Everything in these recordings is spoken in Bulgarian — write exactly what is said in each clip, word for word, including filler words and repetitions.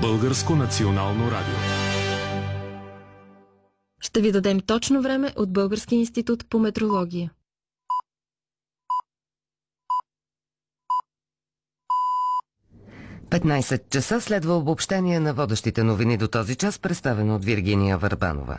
Българско национално радио. Ще ви дадем точно време от Българския институт по метрология. петнайсет часа следва обобщение на водещите новини до този час, представено от Виргиния Върбанова.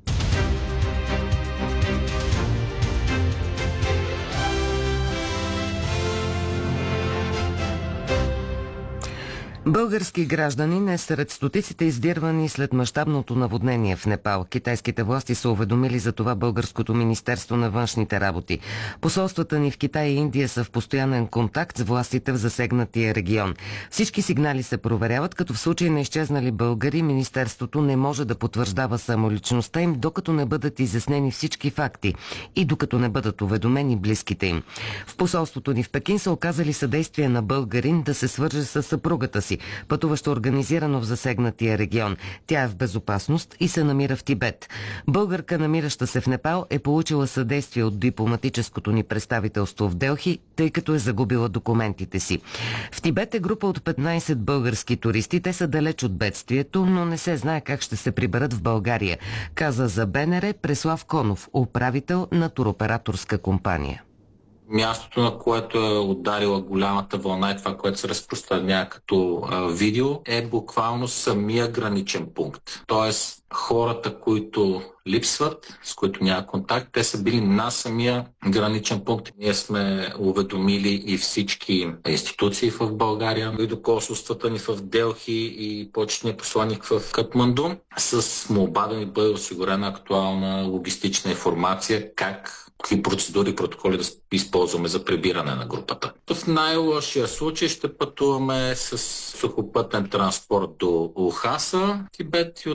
Български гражданин е сред стотиците издирвани след мащабното наводнение в Непал. Китайските власти са уведомили за това Българското министерство на външните работи. Посолствата ни в Китай и Индия са в постоянен контакт с властите в засегнатия регион. Всички сигнали се проверяват, като в случай на изчезнали българи министерството не може да потвърждава самоличността им, докато не бъдат изяснени всички факти и докато не бъдат уведомени близките им. В посолството ни в Пекин са оказали съдействие на българин да се свърже с съпругата си, пътуващо организирано в засегнатия регион. Тя е в безопасност и се намира в Тибет. Българка, намираща се в Непал, е получила съдействие от дипломатическото ни представителство в Делхи, тъй като е загубила документите си. В Тибет е група от петнайсет български туристи. Те са далеч от бедствието, но не се знае как ще се приберат в България, каза за БНР Преслав Конов, управител на туроператорска компания. Мястото, на което е ударила голямата вълна и това, което се разпространява като а, видео, е буквално самия граничен пункт. Тоест, хората, които липсват, с които няма контакт, те са били на самия граничен пункт. Ние сме уведомили и всички институции в България, и до консулствата ни в Делхи и почетния посланник в Катманду, с молба да ни бъде осигурена актуална логистична информация, как какви процедури и протоколи да използваме за прибиране на групата. В най-лошия случай ще пътуваме с сухопътен транспорт до Лхаса, Тибет, и